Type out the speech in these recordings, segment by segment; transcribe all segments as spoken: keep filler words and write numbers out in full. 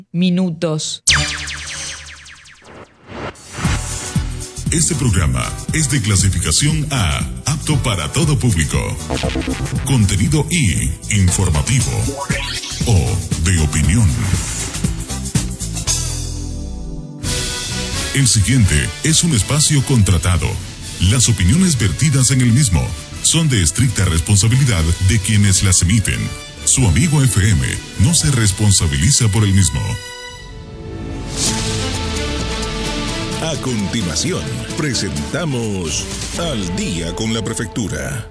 minutos. Este programa es de clasificación A, apto para todo público. Contenido I, informativo. O, de opinión. El siguiente es un espacio contratado. Las opiniones vertidas en el mismo son de estricta responsabilidad de quienes las emiten. Su amigo F M no se responsabiliza por el mismo. A continuación, presentamos Al Día con la Prefectura.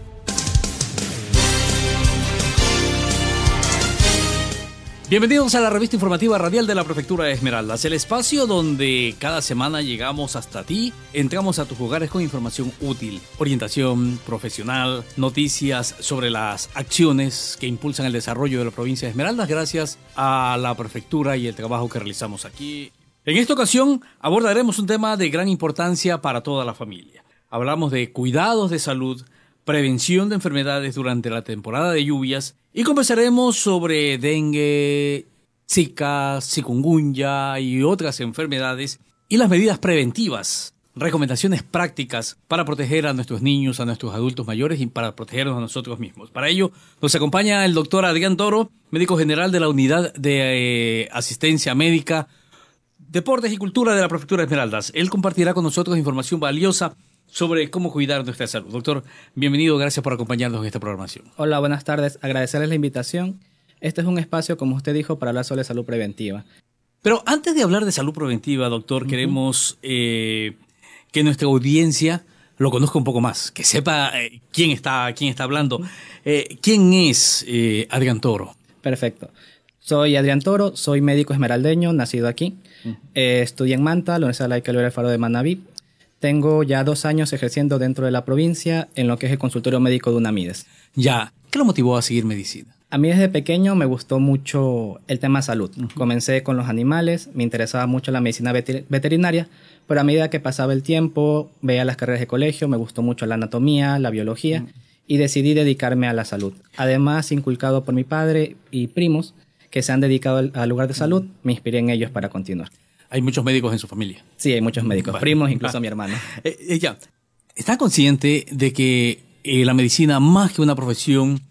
Bienvenidos a la revista informativa radial de la Prefectura de Esmeraldas, el espacio donde cada semana llegamos hasta ti, entramos a tus hogares con información útil, orientación profesional, noticias sobre las acciones que impulsan el desarrollo de la provincia de Esmeraldas gracias a la Prefectura y el trabajo que realizamos aquí. En esta ocasión abordaremos un tema de gran importancia para toda la familia. Hablamos de cuidados de salud, prevención de enfermedades durante la temporada de lluvias y conversaremos sobre dengue, zika, chikungunya y otras enfermedades y las medidas preventivas, recomendaciones prácticas para proteger a nuestros niños, a nuestros adultos mayores y para protegernos a nosotros mismos. Para ello nos acompaña el doctor Adrián Toro, médico general de la Unidad de eh, Asistencia Médica, Deportes y Cultura de la Prefectura de Esmeraldas. Él compartirá con nosotros información valiosa sobre cómo cuidar nuestra salud. Doctor, bienvenido, gracias por acompañarnos en esta programación. Hola, buenas tardes, agradecerles la invitación. Este es un espacio, como usted dijo, para hablar sobre salud preventiva. Pero antes de hablar de salud preventiva, doctor, uh-huh. queremos eh, que nuestra audiencia lo conozca un poco más, que sepa eh, quién está, quién está hablando. Eh, ¿Quién es eh, Adrián Toro? Perfecto. Soy Adrián Toro, soy médico esmeraldeño, nacido aquí. Uh-huh. Eh, estudié en Manta, la Universidad Laica Libre del Faro de Manabí. Tengo ya dos años ejerciendo dentro de la provincia en lo que es el consultorio médico de UNAMIDES. Ya, ¿qué lo motivó a seguir medicina? A mí desde pequeño me gustó mucho el tema salud. Uh-huh. Comencé con los animales, me interesaba mucho la medicina veter- veterinaria, pero a medida que pasaba el tiempo, veía las carreras de colegio, me gustó mucho la anatomía, la biología, uh-huh. y decidí dedicarme a la salud. Además, inculcado por mi padre y primos que se han dedicado al, al lugar de salud, uh-huh. me inspiré en ellos para continuar. Hay muchos médicos en su familia. Sí, hay muchos médicos, vale. primos, incluso vale. mi hermano. Eh, eh, ya. ¿Está consciente de que eh, la medicina, más que una profesión,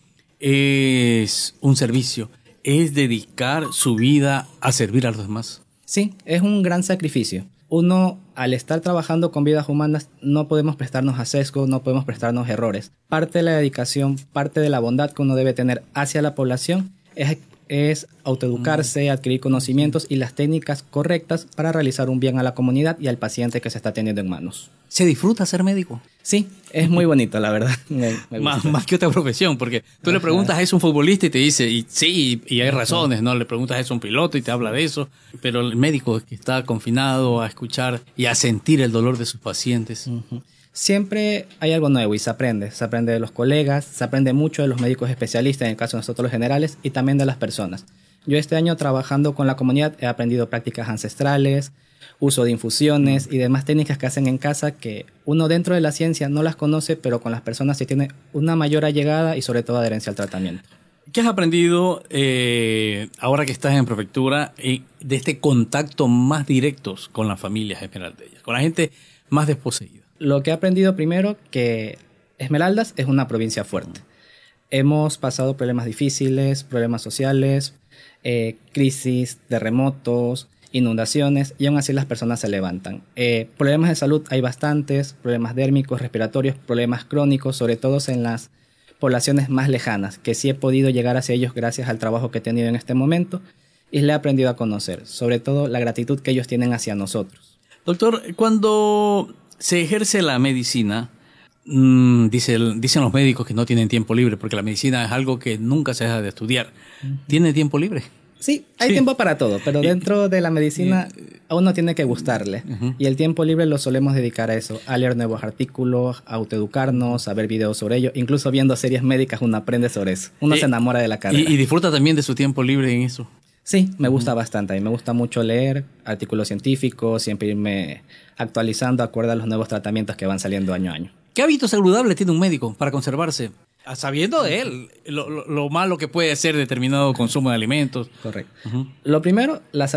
es un servicio? Es dedicar su vida a servir a los demás. Sí, es un gran sacrificio. Uno, al estar trabajando con vidas humanas, no podemos prestarnos a sesgos, no podemos prestarnos errores. Parte de la dedicación, parte de la bondad que uno debe tener hacia la población es es autoeducarse, adquirir conocimientos y las técnicas correctas para realizar un bien a la comunidad y al paciente que se está teniendo en manos. ¿Se disfruta ser médico? Sí, es muy bonito, la verdad. Me, me más, más que otra profesión, porque tú Ajá. le preguntas a eso a un futbolista y te dice, y, sí, y hay razones, ¿no? Le preguntas a eso a un piloto y te habla de eso, pero el médico que está confinado a escuchar y a sentir el dolor de sus pacientes. Uh-huh. Siempre hay algo nuevo y se aprende. Se aprende de los colegas, se aprende mucho de los médicos especialistas, en el caso de nosotros los generales, y también de las personas. Yo este año trabajando con la comunidad he aprendido prácticas ancestrales, uso de infusiones y demás técnicas que hacen en casa que uno dentro de la ciencia no las conoce, pero con las personas sí tiene una mayor allegada y sobre todo adherencia al tratamiento. ¿Qué has aprendido eh, ahora que estás en prefectura eh, de este contacto más directo con las familias esmeraldeñas, con la gente más desposeída? Lo que he aprendido primero, que Esmeraldas es una provincia fuerte. Hemos pasado problemas difíciles, problemas sociales, eh, crisis, terremotos, inundaciones, y aún así las personas se levantan. Eh, problemas de salud hay bastantes, problemas dérmicos, respiratorios, problemas crónicos, sobre todo en las poblaciones más lejanas, que sí he podido llegar hacia ellos gracias al trabajo que he tenido en este momento, y le he aprendido a conocer, sobre todo la gratitud que ellos tienen hacia nosotros. Doctor, cuando se ejerce la medicina, mmm, dice, dicen los médicos que no tienen tiempo libre, porque la medicina es algo que nunca se deja de estudiar. ¿Tiene tiempo libre? Sí, hay sí. tiempo para todo, pero dentro de la medicina a uno tiene que gustarle. Uh-huh. Y el tiempo libre lo solemos dedicar a eso, a leer nuevos artículos, a autoeducarnos, a ver videos sobre ello. Incluso viendo series médicas uno aprende sobre eso. Uno eh, se enamora de la carrera. ¿Y, y disfruta también de su tiempo libre en eso? Sí, me gusta uh-huh. bastante. A mí me gusta mucho leer artículos científicos, siempre irme actualizando acorde a los nuevos tratamientos que van saliendo año a año. ¿Qué hábito saludable tiene un médico para conservarse? Sabiendo de él lo, lo, lo malo que puede ser determinado consumo de alimentos. Correcto. Uh-huh. Lo primero, la